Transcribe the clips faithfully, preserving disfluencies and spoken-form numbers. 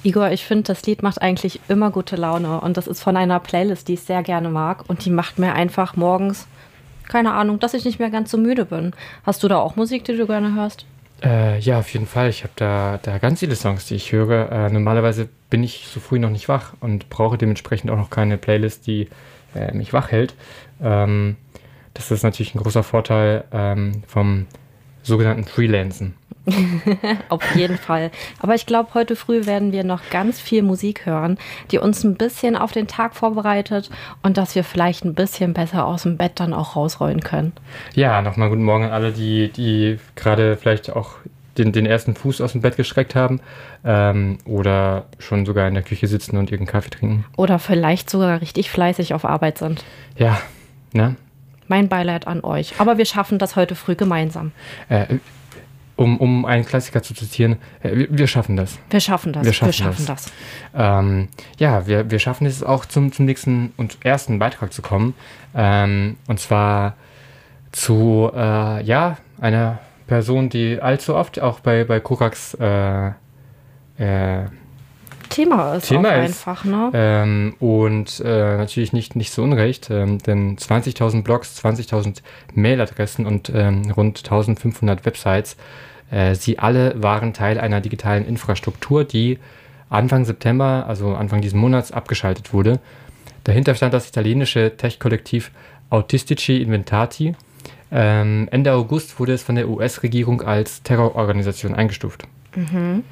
Igor, ich finde, das Lied macht eigentlich immer gute Laune und das ist von einer Playlist, die ich sehr gerne mag und die macht mir einfach morgens, keine Ahnung, dass ich nicht mehr ganz so müde bin. Hast du da auch Musik, die du gerne hörst? Äh, ja, auf jeden Fall. Ich habe da, da ganz viele Songs, die ich höre. Äh, normalerweise bin ich so früh noch nicht wach und brauche dementsprechend auch noch keine Playlist, die äh, mich wach hält. Ähm, das ist natürlich ein großer Vorteil ähm, vom sogenannten Freelancen. Auf jeden Fall. Aber ich glaube, heute früh werden wir noch ganz viel Musik hören, die uns ein bisschen auf den Tag vorbereitet und dass wir vielleicht ein bisschen besser aus dem Bett dann auch rausrollen können. Ja, nochmal guten Morgen an alle, die, die gerade vielleicht auch den, den ersten Fuß aus dem Bett gestreckt haben ähm, oder schon sogar in der Küche sitzen und ihren Kaffee trinken. Oder vielleicht sogar richtig fleißig auf Arbeit sind. Ja, ne? Mein Beileid an euch. Aber wir schaffen das heute früh gemeinsam. Äh, Um, um einen Klassiker zu zitieren, äh, wir, wir schaffen das. Wir schaffen das. Wir schaffen, wir schaffen das. das. Ähm, ja, wir, wir schaffen es auch zum, zum nächsten und ersten Beitrag zu kommen. Ähm, und zwar zu äh, ja, einer Person, die allzu oft auch bei, bei Korax äh, äh, Thema ist Thema auch ist. einfach, ne? Ähm, und äh, natürlich nicht, nicht so unrecht, ähm, denn zwanzigtausend Blogs, zwanzigtausend Mailadressen und ähm, rund eintausendfünfhundert Websites, äh, sie alle waren Teil einer digitalen Infrastruktur, die Anfang September, also Anfang diesen Monats, abgeschaltet wurde. Dahinter stand das italienische Tech-Kollektiv Autistici Inventati. Ähm, Ende August wurde es von der U S-Regierung als Terrororganisation eingestuft. Mhm.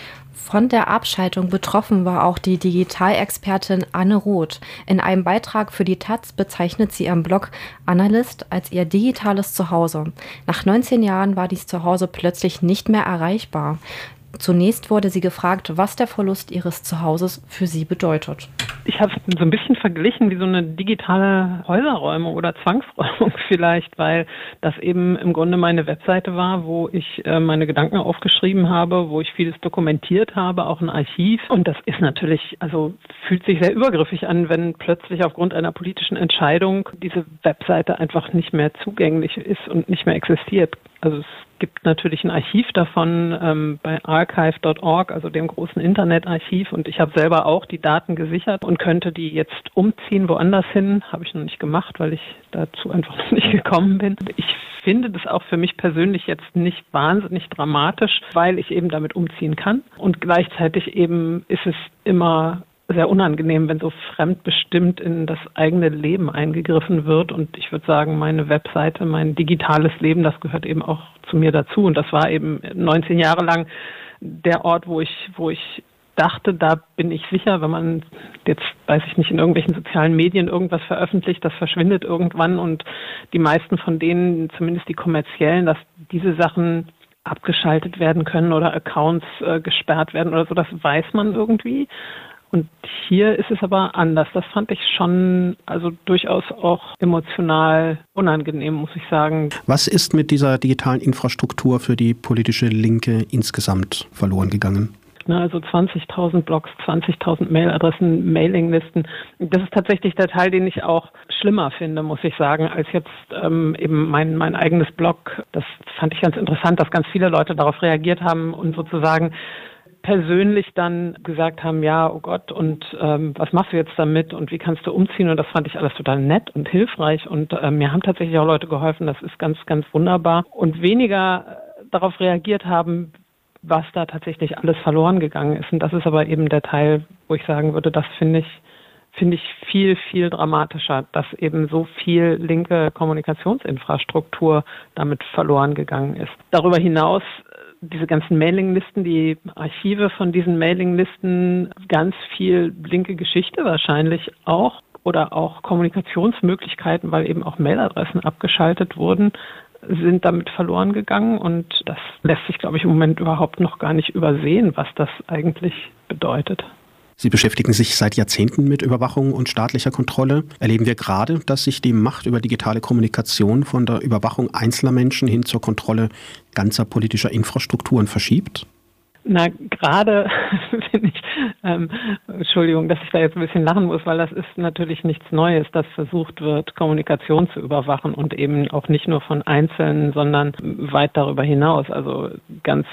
Von der Abschaltung betroffen war auch die Digitalexpertin Anne Roth. In einem Beitrag für die Taz bezeichnet sie ihren Blog Analyst als ihr digitales Zuhause. Nach neunzehn Jahren war dies Zuhause plötzlich nicht mehr erreichbar. Zunächst wurde sie gefragt, was der Verlust ihres Zuhauses für sie bedeutet. Ich habe es so ein bisschen verglichen wie so eine digitale Häuserräumung oder Zwangsräumung vielleicht, weil das eben im Grunde meine Webseite war, wo ich äh, meine Gedanken aufgeschrieben habe, wo ich vieles dokumentiert habe, auch ein Archiv. Und das ist natürlich, also fühlt sich sehr übergriffig an, wenn plötzlich aufgrund einer politischen Entscheidung diese Webseite einfach nicht mehr zugänglich ist und nicht mehr existiert. Also es gibt natürlich ein Archiv davon ähm, bei archive Punkt org, also dem großen Internetarchiv. Und ich habe selber auch die Daten gesichert und könnte die jetzt umziehen woanders hin. Habe ich noch nicht gemacht, weil ich dazu einfach noch nicht gekommen bin. Ich finde das auch für mich persönlich jetzt nicht wahnsinnig dramatisch, weil ich eben damit umziehen kann. Und gleichzeitig eben ist es immer sehr unangenehm, wenn so fremdbestimmt in das eigene Leben eingegriffen wird. Und ich würde sagen, meine Webseite, mein digitales Leben, das gehört eben auch zu mir dazu. Und das war eben neunzehn Jahre lang der Ort, wo ich, wo ich dachte, da bin ich sicher, wenn man jetzt, weiß ich nicht, in irgendwelchen sozialen Medien irgendwas veröffentlicht, das verschwindet irgendwann. Und die meisten von denen, zumindest die kommerziellen, dass diese Sachen abgeschaltet werden können oder Accounts äh, gesperrt werden oder so, das weiß man irgendwie. Und hier ist es aber anders. Das fand ich schon, also durchaus auch emotional unangenehm, muss ich sagen. Was ist mit dieser digitalen Infrastruktur für die politische Linke insgesamt verloren gegangen? Also zwanzigtausend Blogs, zwanzigtausend Mailadressen, Mailinglisten. Das ist tatsächlich der Teil, den ich auch schlimmer finde, muss ich sagen, als jetzt ähm, eben mein, mein eigenes Blog. Das fand ich ganz interessant, dass ganz viele Leute darauf reagiert haben und sozusagen persönlich dann gesagt haben, ja, oh Gott, und ähm, was machst du jetzt damit und wie kannst du umziehen? Und das fand ich alles total nett und hilfreich und äh, mir haben tatsächlich auch Leute geholfen, das ist ganz, ganz wunderbar. Und weniger darauf reagiert haben, was da tatsächlich alles verloren gegangen ist. Und das ist aber eben der Teil, wo ich sagen würde, das finde ich, finde ich viel, viel dramatischer, dass eben so viel linke Kommunikationsinfrastruktur damit verloren gegangen ist. Darüber hinaus diese ganzen Mailinglisten, die Archive von diesen Mailinglisten, ganz viel linke Geschichte wahrscheinlich auch oder auch Kommunikationsmöglichkeiten, weil eben auch Mailadressen abgeschaltet wurden, sind damit verloren gegangen und das lässt sich, glaube ich, im Moment überhaupt noch gar nicht übersehen, was das eigentlich bedeutet. Sie beschäftigen sich seit Jahrzehnten mit Überwachung und staatlicher Kontrolle. Erleben wir gerade, dass sich die Macht über digitale Kommunikation von der Überwachung einzelner Menschen hin zur Kontrolle ganzer politischer Infrastrukturen verschiebt? Na, gerade finde ich, ähm, Entschuldigung, dass ich da jetzt ein bisschen lachen muss, weil das ist natürlich nichts Neues, dass versucht wird, Kommunikation zu überwachen und eben auch nicht nur von Einzelnen, sondern weit darüber hinaus. Also ganz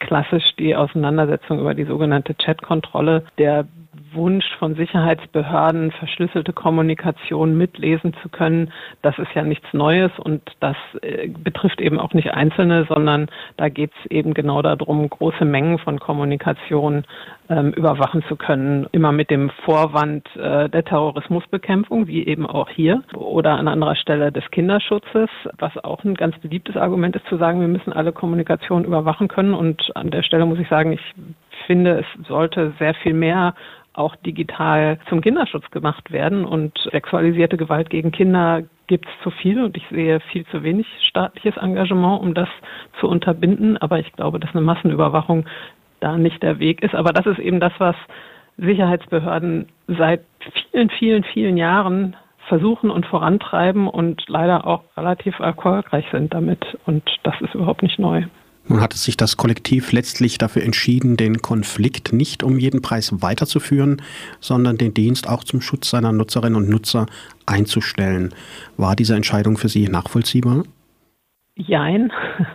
klassisch die Auseinandersetzung über die sogenannte Chat-Kontrolle, der Wunsch von Sicherheitsbehörden, verschlüsselte Kommunikation mitlesen zu können, das ist ja nichts Neues und das äh, betrifft eben auch nicht Einzelne, sondern da geht es eben genau darum, große Mengen von Kommunikation ähm, überwachen zu können, immer mit dem Vorwand äh, der Terrorismusbekämpfung, wie eben auch hier, oder an anderer Stelle des Kinderschutzes, was auch ein ganz beliebtes Argument ist, zu sagen, wir müssen alle Kommunikation überwachen können, und an der Stelle muss ich sagen, ich finde, es sollte sehr viel mehr auch digital zum Kinderschutz gemacht werden, und sexualisierte Gewalt gegen Kinder gibt es zu viel und ich sehe viel zu wenig staatliches Engagement, um das zu unterbinden. Aber ich glaube, dass eine Massenüberwachung da nicht der Weg ist. Aber das ist eben das, was Sicherheitsbehörden seit vielen, vielen, vielen Jahren versuchen und vorantreiben und leider auch relativ erfolgreich sind damit. Und das ist überhaupt nicht neu. Nun hat es sich das Kollektiv letztlich dafür entschieden, den Konflikt nicht um jeden Preis weiterzuführen, sondern den Dienst auch zum Schutz seiner Nutzerinnen und Nutzer einzustellen. War diese Entscheidung für Sie nachvollziehbar? Jein.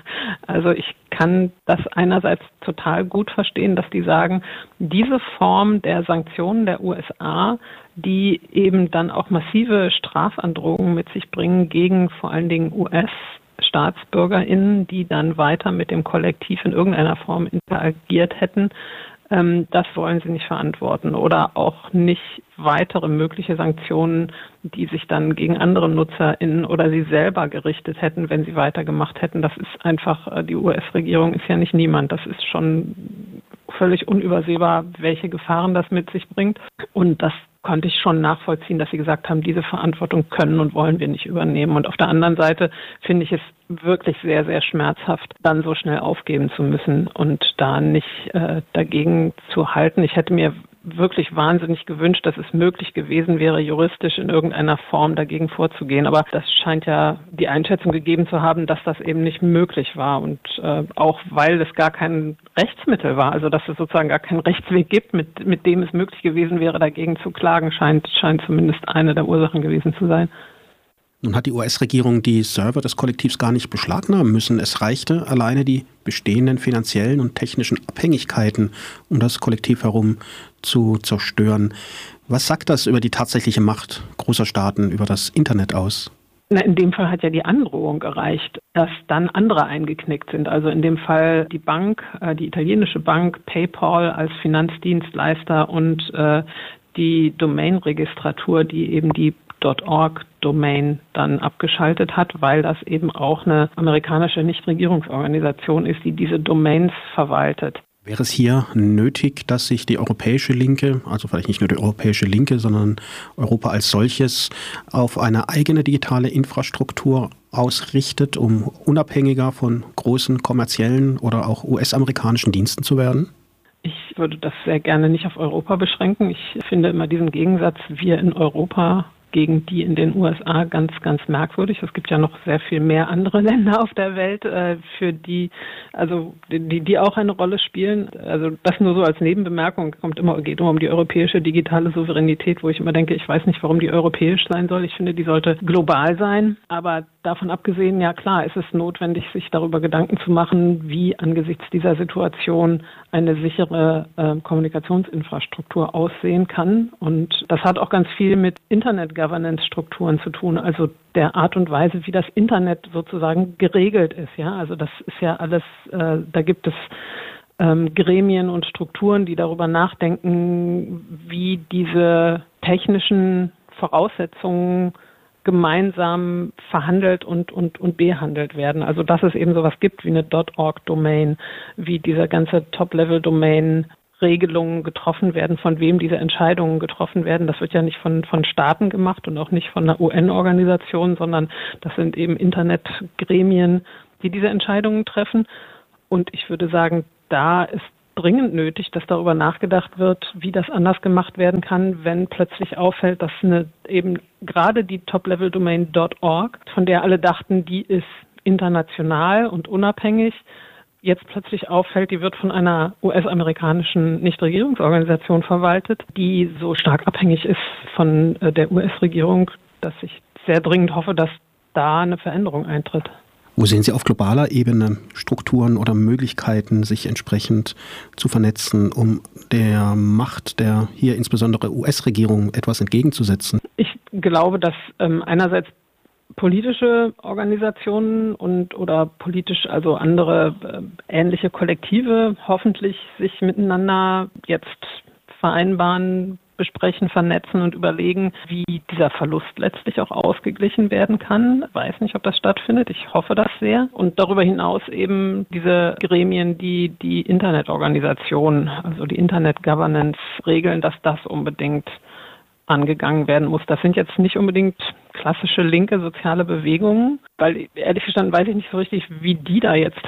Also ich kann das einerseits total gut verstehen, dass die sagen, diese Form der Sanktionen der U S A, die eben dann auch massive Strafandrohungen mit sich bringen gegen vor allen Dingen U S StaatsbürgerInnen, die dann weiter mit dem Kollektiv in irgendeiner Form interagiert hätten, ähm, das wollen sie nicht verantworten. Oder auch nicht weitere mögliche Sanktionen, die sich dann gegen andere NutzerInnen oder sie selber gerichtet hätten, wenn sie weitergemacht hätten. Das ist einfach, die U S-Regierung ist ja nicht niemand. Das ist schon völlig unübersehbar, welche Gefahren das mit sich bringt. Und das konnte ich schon nachvollziehen, dass sie gesagt haben, diese Verantwortung können und wollen wir nicht übernehmen. Und auf der anderen Seite finde ich es wirklich sehr, sehr schmerzhaft, dann so schnell aufgeben zu müssen und da nicht äh, dagegen zu halten. Ich hätte mir wirklich wahnsinnig gewünscht, dass es möglich gewesen wäre, juristisch in irgendeiner Form dagegen vorzugehen. Aber das scheint ja die Einschätzung gegeben zu haben, dass das eben nicht möglich war. Und äh, auch weil es gar kein Rechtsmittel war, also dass es sozusagen gar keinen Rechtsweg gibt, mit, mit dem es möglich gewesen wäre, dagegen zu klagen, scheint, scheint zumindest eine der Ursachen gewesen zu sein. Nun hat die U S-Regierung die Server des Kollektivs gar nicht beschlagnahmen müssen. Es reichte alleine die bestehenden finanziellen und technischen Abhängigkeiten, um das Kollektiv herum zu zerstören. Was sagt das über die tatsächliche Macht großer Staaten über das Internet aus? Na, in dem Fall hat ja die Androhung gereicht, dass dann andere eingeknickt sind. Also in dem Fall die Bank, äh, die italienische Bank, PayPal als Finanzdienstleister und äh, die Domain-Registratur, die eben die .org-Domain dann abgeschaltet hat, weil das eben auch eine amerikanische Nichtregierungsorganisation ist, die diese Domains verwaltet. Wäre es hier nötig, dass sich die europäische Linke, also vielleicht nicht nur die europäische Linke, sondern Europa als solches, auf eine eigene digitale Infrastruktur ausrichtet, um unabhängiger von großen kommerziellen oder auch U S-amerikanischen Diensten zu werden? Ich würde das sehr gerne nicht auf Europa beschränken. Ich finde immer diesen Gegensatz, wir in Europa gegen die in den U S A ganz, ganz merkwürdig. Es gibt ja noch sehr viel mehr andere Länder auf der Welt, äh, für die, also die, die auch eine Rolle spielen. Also das nur so als Nebenbemerkung, kommt immer, geht immer um die europäische digitale Souveränität, wo ich immer denke, ich weiß nicht, warum die europäisch sein soll. Ich finde, die sollte global sein. Aber davon abgesehen, ja klar, ist es notwendig, sich darüber Gedanken zu machen, wie angesichts dieser Situation eine sichere äh, Kommunikationsinfrastruktur aussehen kann. Und das hat auch ganz viel mit Internet-Governance-Strukturen zu tun, also der Art und Weise, wie das Internet sozusagen geregelt ist. Ja, also das ist ja alles, äh, da gibt es ähm, Gremien und Strukturen, die darüber nachdenken, wie diese technischen Voraussetzungen gemeinsam verhandelt und, und, und behandelt werden. Also dass es eben sowas gibt wie eine .org-Domain, wie diese ganze Top-Level-Domain Regelungen getroffen werden, von wem diese Entscheidungen getroffen werden. Das wird ja nicht von, von Staaten gemacht und auch nicht von einer U N-Organisation, sondern das sind eben Internetgremien, die diese Entscheidungen treffen. Und ich würde sagen, da ist dringend nötig, dass darüber nachgedacht wird, wie das anders gemacht werden kann, wenn plötzlich auffällt, dass eine eben gerade die Top-Level-Domain .org, von der alle dachten, die ist international und unabhängig, jetzt plötzlich auffällt, die wird von einer U S-amerikanischen Nichtregierungsorganisation verwaltet, die so stark abhängig ist von der U S-Regierung, dass ich sehr dringend hoffe, dass da eine Veränderung eintritt. Wo sehen Sie auf globaler Ebene Strukturen oder Möglichkeiten, sich entsprechend zu vernetzen, um der Macht der hier insbesondere U S-Regierung etwas entgegenzusetzen? Ich glaube, dass ähm, einerseits politische Organisationen und oder politisch, also andere äh, ähnliche Kollektive hoffentlich sich miteinander jetzt vereinbaren, besprechen, vernetzen und überlegen, wie dieser Verlust letztlich auch ausgeglichen werden kann. Ich weiß nicht, ob das stattfindet. Ich hoffe das sehr. Und darüber hinaus eben diese Gremien, die die Internetorganisation, also die Internet-Governance regeln, dass das unbedingt angegangen werden muss. Das sind jetzt nicht unbedingt klassische linke soziale Bewegungen, weil ehrlich gestanden weiß ich nicht so richtig, wie die da jetzt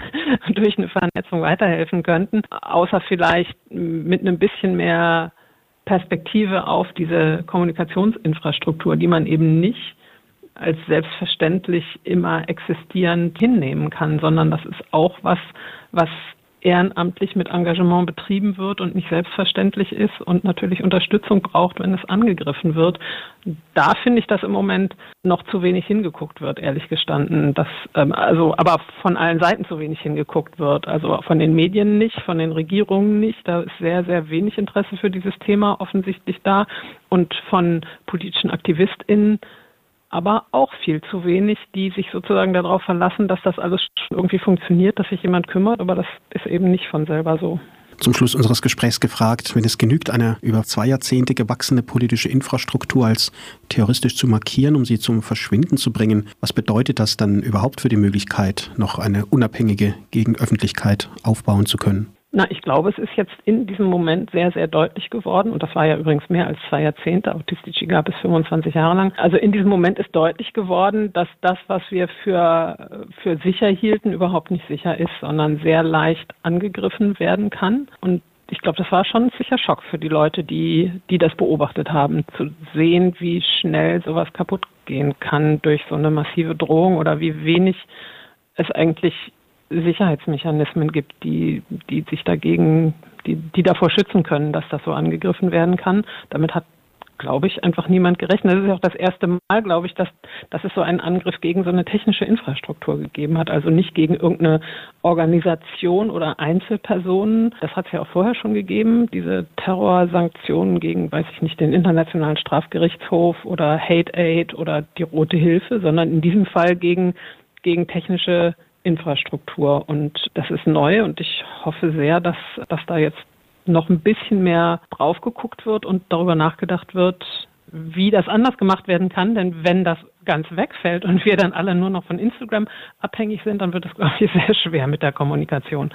durch eine Vernetzung weiterhelfen könnten, außer vielleicht mit einem bisschen mehr Perspektive auf diese Kommunikationsinfrastruktur, die man eben nicht als selbstverständlich immer existierend hinnehmen kann, sondern das ist auch was, was ehrenamtlich mit Engagement betrieben wird und nicht selbstverständlich ist und natürlich Unterstützung braucht, wenn es angegriffen wird. Da finde ich, dass im Moment noch zu wenig hingeguckt wird, ehrlich gestanden. Dass, ähm, also, aber von allen Seiten zu wenig hingeguckt wird. Also von den Medien nicht, von den Regierungen nicht. Da ist sehr, sehr wenig Interesse für dieses Thema offensichtlich da. Und von politischen AktivistInnen aber auch viel zu wenig, die sich sozusagen darauf verlassen, dass das alles irgendwie funktioniert, dass sich jemand kümmert, aber das ist eben nicht von selber so. Zum Schluss unseres Gesprächs gefragt, wenn es genügt, eine über zwei Jahrzehnte gewachsene politische Infrastruktur als terroristisch zu markieren, um sie zum Verschwinden zu bringen, was bedeutet das dann überhaupt für die Möglichkeit, noch eine unabhängige Gegenöffentlichkeit aufbauen zu können? Na, ich glaube, es ist jetzt in diesem Moment sehr, sehr deutlich geworden. Und das war ja übrigens mehr als zwei Jahrzehnte. Autistici gab es fünfundzwanzig Jahre lang. Also in diesem Moment ist deutlich geworden, dass das, was wir für, für sicher hielten, überhaupt nicht sicher ist, sondern sehr leicht angegriffen werden kann. Und ich glaube, das war schon ein sicher Schock für die Leute, die, die das beobachtet haben, zu sehen, wie schnell sowas kaputt gehen kann durch so eine massive Drohung oder wie wenig es eigentlich Sicherheitsmechanismen gibt, die, die sich dagegen, die, die davor schützen können, dass das so angegriffen werden kann. Damit hat, glaube ich, einfach niemand gerechnet. Das ist ja auch das erste Mal, glaube ich, dass, dass es so einen Angriff gegen so eine technische Infrastruktur gegeben hat. Also nicht gegen irgendeine Organisation oder Einzelpersonen. Das hat es ja auch vorher schon gegeben. Diese Terrorsanktionen gegen, weiß ich nicht, den Internationalen Strafgerichtshof oder Hate Aid oder die Rote Hilfe, sondern in diesem Fall gegen, gegen technische Infrastruktur, und das ist neu und ich hoffe sehr, dass, dass da jetzt noch ein bisschen mehr drauf geguckt wird und darüber nachgedacht wird, wie das anders gemacht werden kann, denn wenn das ganz wegfällt und wir dann alle nur noch von Instagram abhängig sind, dann wird es, glaube ich, sehr schwer mit der Kommunikation.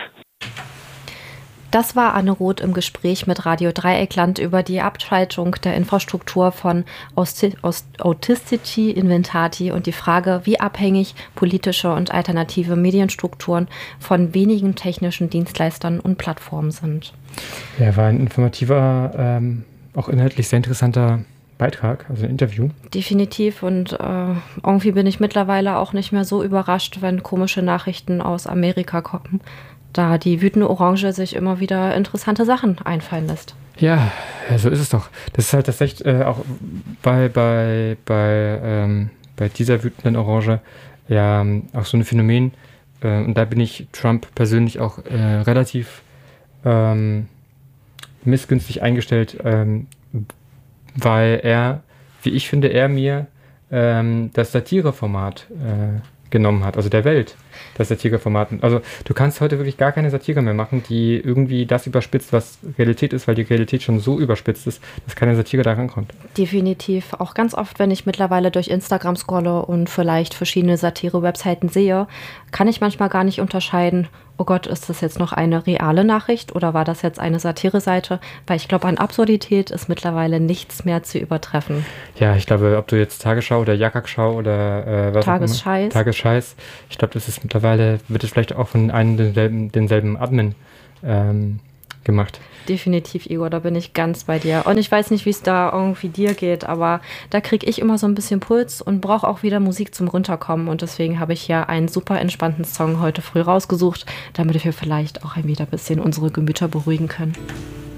Das war Anne Roth im Gespräch mit Radio Dreieckland über die Abschaltung der Infrastruktur von Autistici Inventati und die Frage, wie abhängig politische und alternative Medienstrukturen von wenigen technischen Dienstleistern und Plattformen sind. Ja, war ein informativer, ähm, auch inhaltlich sehr interessanter Beitrag, also ein Interview. Definitiv, und äh, irgendwie bin ich mittlerweile auch nicht mehr so überrascht, wenn komische Nachrichten aus Amerika kommen, da die wütende Orange sich immer wieder interessante Sachen einfallen lässt. Ja, so ist es doch. Das ist halt tatsächlich äh, auch bei, bei, bei, ähm, bei dieser wütenden Orange ja auch so ein Phänomen. Äh, und da bin ich Trump persönlich auch äh, relativ ähm, missgünstig eingestellt, ähm, weil er, wie ich finde, er mir ähm, das Satireformat äh, genommen hat, also der Welt, das Satireformat. Also du kannst heute wirklich gar keine Satire mehr machen, die irgendwie das überspitzt, was Realität ist, weil die Realität schon so überspitzt ist, dass keine Satire da rankommt. Definitiv. Auch ganz oft, wenn ich mittlerweile durch Instagram scrolle und vielleicht verschiedene Satire-Webseiten sehe, kann ich manchmal gar nicht unterscheiden, oh Gott, ist das jetzt noch eine reale Nachricht oder war das jetzt eine Satire-Seite? Weil ich glaube, an Absurdität ist mittlerweile nichts mehr zu übertreffen. Ja, ich glaube, ob du jetzt Tagesschau oder Jakak-Schau oder äh, was Tagesscheiß. Tagesscheiß, ich glaube, das ist mittlerweile, wird es vielleicht auch von einem denselben, denselben Admin ähm, gemacht. Definitiv, Igor, da bin ich ganz bei dir. Und ich weiß nicht, wie es da irgendwie dir geht, aber da kriege ich immer so ein bisschen Puls und brauche auch wieder Musik zum Runterkommen. Und deswegen habe ich hier einen super entspannten Song heute früh rausgesucht, damit wir vielleicht auch ein wieder ein bisschen unsere Gemüter beruhigen können.